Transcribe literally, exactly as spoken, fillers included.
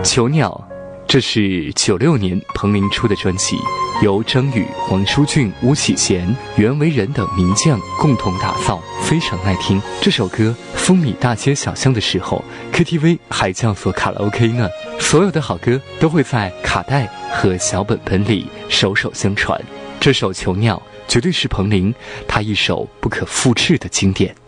囚鸟，这是九六年彭羚出的专辑，由张宇、黄舒骏、巫启贤、袁惟仁等名将共同打造，非常耐听。这首歌风靡大街小巷的时候 ，K T V 还叫做卡拉 OK 呢。所有的好歌都会在卡带和小本本里手手相传。这首《囚鸟》绝对是彭羚她一首不可复制的经典。